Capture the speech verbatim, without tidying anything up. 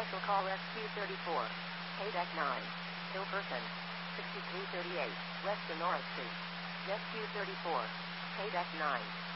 Special call S Q thirty-four. K deck nine. Hill person. sixty-three thirty-eight, West Sonora Street. S Q thirty-four. K deck nine.